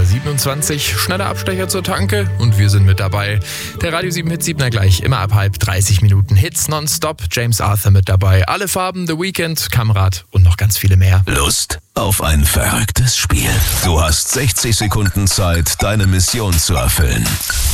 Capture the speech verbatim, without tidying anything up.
siebenundzwanzig. Schneller Abstecher zur Tanke und wir sind mit dabei. Der Radio sieben Hit siebner gleich, immer ab halb, dreißig Minuten Hits nonstop. James Arthur mit dabei. Alle Farben, The Weeknd, Kamerad und noch ganz viele mehr. Lust auf ein verrücktes Spiel? Du hast sechzig Sekunden Zeit, deine Mission zu erfüllen.